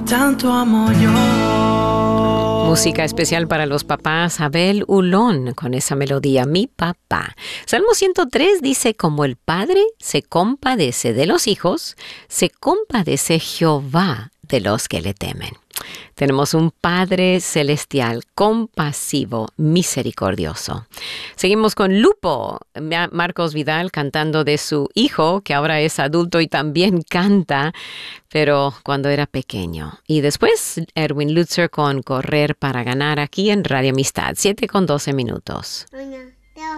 tanto amo yo. Música especial para los papás, Abel Ulón, con esa melodía, Mi Papá. Salmo 103 dice, como el Padre se compadece de los hijos, se compadece Jehová de los que le temen. Tenemos un Padre celestial, compasivo, misericordioso. Seguimos con Lupo, Marcos Vidal cantando de su hijo, que ahora es adulto y también canta, pero cuando era pequeño. Y después Erwin Lutzer con Correr para Ganar aquí en Radio Amistad, 7:12. Hola.